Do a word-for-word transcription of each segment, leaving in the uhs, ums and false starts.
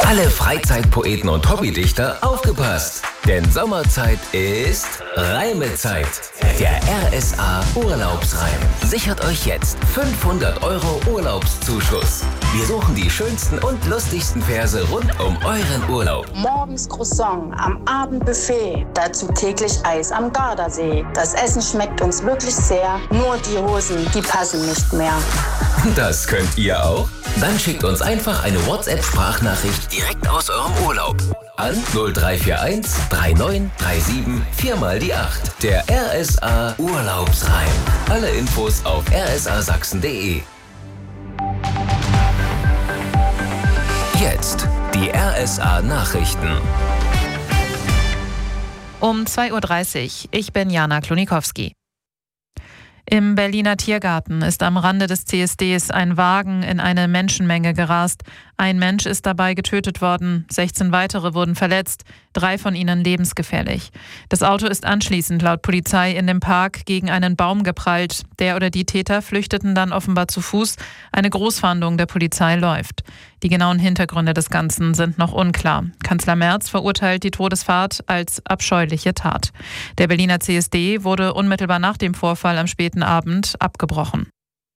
Alle Freizeitpoeten und Hobbydichter aufgepasst! Denn Sommerzeit ist Reimezeit. Der R S A Urlaubsreim sichert euch jetzt fünfhundert Euro Urlaubszuschuss. Wir suchen die schönsten und lustigsten Verse rund um euren Urlaub. Morgens Croissant, am Abend Buffet, dazu täglich Eis am Gardasee. Das Essen schmeckt uns wirklich sehr, nur die Hosen, die passen nicht mehr. Das könnt ihr auch? Dann schickt uns einfach eine WhatsApp-Sprachnachricht direkt aus eurem Urlaub an null drei vier eins drei neun drei sieben vier mal die acht. Der R S A Urlaubsreim. Alle Infos auf r s a sachsen punkt d e. Jetzt die R S A Nachrichten. Um zwei Uhr dreißig. Ich bin Jana Klonikowski. Im Berliner Tiergarten ist am Rande des C S Ds ein Wagen in eine Menschenmenge gerast. Ein Mensch ist dabei getötet worden, sechzehn weitere wurden verletzt, drei von ihnen lebensgefährlich. Das Auto ist anschließend laut Polizei in dem Park gegen einen Baum geprallt. Der oder die Täter flüchteten dann offenbar zu Fuß. Eine Großfahndung der Polizei läuft. Die genauen Hintergründe des Ganzen sind noch unklar. Kanzler Merz verurteilt die Todesfahrt als abscheuliche Tat. Der Berliner C S D wurde unmittelbar nach dem Vorfall am späten Abend abgebrochen.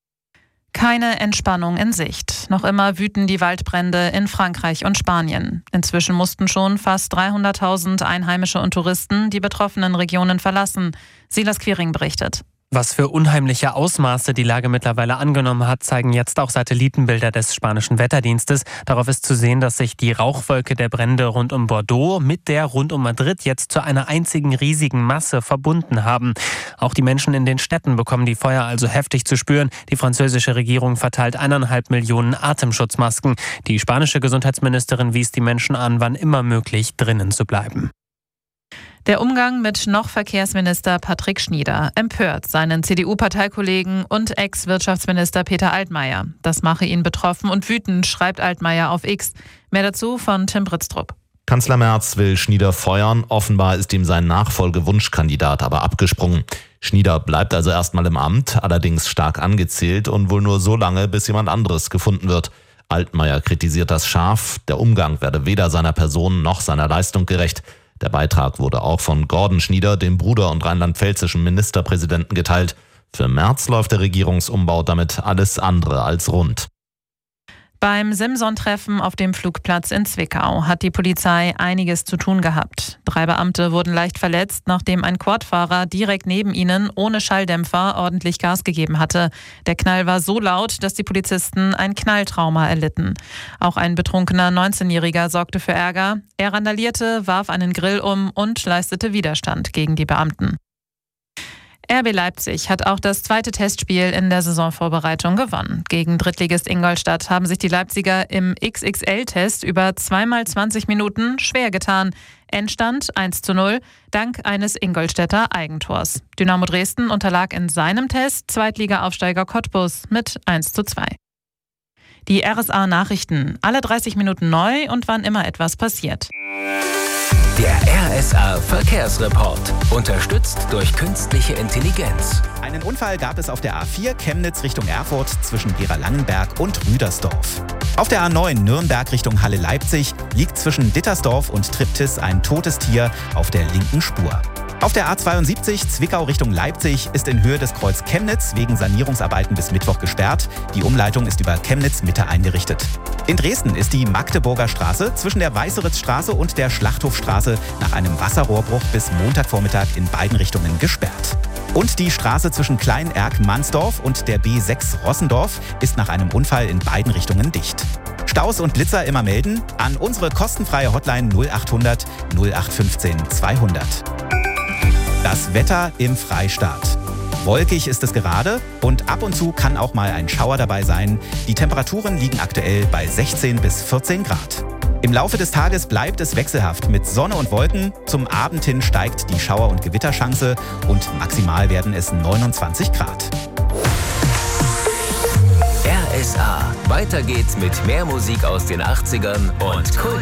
Keine Entspannung in Sicht. Noch immer wüten die Waldbrände in Frankreich und Spanien. Inzwischen mussten schon fast dreihunderttausend Einheimische und Touristen die betroffenen Regionen verlassen. Silas Quiring berichtet. Was für unheimliche Ausmaße die Lage mittlerweile angenommen hat, zeigen jetzt auch Satellitenbilder des spanischen Wetterdienstes. Darauf ist zu sehen, dass sich die Rauchwolke der Brände rund um Bordeaux mit der rund um Madrid jetzt zu einer einzigen riesigen Masse verbunden haben. Auch die Menschen in den Städten bekommen die Feuer also heftig zu spüren. Die französische Regierung verteilt eineinhalb Millionen Atemschutzmasken. Die spanische Gesundheitsministerin wies die Menschen an, wann immer möglich drinnen zu bleiben. Der Umgang mit noch Verkehrsminister Patrick Schnieder empört seinen C D U-Parteikollegen und Ex-Wirtschaftsminister Peter Altmaier. Das mache ihn betroffen und wütend, schreibt Altmaier auf X. Mehr dazu von Tim Britztrup. Kanzler Merz will Schnieder feuern. Offenbar ist ihm sein Nachfolgewunschkandidat aber abgesprungen. Schnieder bleibt also erstmal im Amt, allerdings stark angezählt und wohl nur so lange, bis jemand anderes gefunden wird. Altmaier kritisiert das scharf. Der Umgang werde weder seiner Person noch seiner Leistung gerecht. Der Beitrag wurde auch von Gordon Schnieder, dem Bruder und rheinland-pfälzischen Ministerpräsidenten, geteilt. Für Merz läuft der Regierungsumbau damit alles andere als rund. Beim Simson-Treffen auf dem Flugplatz in Zwickau hat die Polizei einiges zu tun gehabt. Drei Beamte wurden leicht verletzt, nachdem ein Quadfahrer direkt neben ihnen ohne Schalldämpfer ordentlich Gas gegeben hatte. Der Knall war so laut, dass die Polizisten ein Knalltrauma erlitten. Auch ein betrunkener neunzehnjähriger sorgte für Ärger. Er randalierte, warf einen Grill um und leistete Widerstand gegen die Beamten. R B Leipzig hat auch das zweite Testspiel in der Saisonvorbereitung gewonnen. Gegen Drittligist Ingolstadt haben sich die Leipziger im X X L-Test über zweimal zwanzig Minuten schwer getan. Endstand eins zu null, dank eines Ingolstädter Eigentors. Dynamo Dresden unterlag in seinem Test Zweitliga-Aufsteiger Cottbus mit eins zu zwei. Die R S A-Nachrichten, alle dreißig Minuten neu und wann immer etwas passiert. Der R S A Verkehrsreport, unterstützt durch künstliche Intelligenz. Einen Unfall gab es auf der A vier Chemnitz Richtung Erfurt zwischen Gera-Langenberg und Rüdersdorf. Auf der A neun Nürnberg Richtung Halle-Leipzig liegt zwischen Dittersdorf und Triptis ein totes Tier auf der linken Spur. Auf der A zweiundsiebzig Zwickau Richtung Leipzig ist in Höhe des Kreuz Chemnitz wegen Sanierungsarbeiten bis Mittwoch gesperrt. Die Umleitung ist über Chemnitz Mitte eingerichtet. In Dresden ist die Magdeburger Straße zwischen der Weißeritzstraße und der Schlachthofstraße nach einem Wasserrohrbruch bis Montagvormittag in beiden Richtungen gesperrt. Und die Straße zwischen Klein-Erk-Mansdorf und der B sechs Rossendorf ist nach einem Unfall in beiden Richtungen dicht. Staus und Blitzer immer melden an unsere kostenfreie Hotline null achthundert null acht fünfzehn zweihundert. Das Wetter im Freistaat. Wolkig ist es gerade und ab und zu kann auch mal ein Schauer dabei sein. Die Temperaturen liegen aktuell bei sechzehn bis vierzehn Grad. Im Laufe des Tages bleibt es wechselhaft mit Sonne und Wolken. Zum Abend hin steigt die Schauer- und Gewitterchance und maximal werden es neunundzwanzig Grad. R S A. Weiter geht's mit mehr Musik aus den achtzigern und Kult.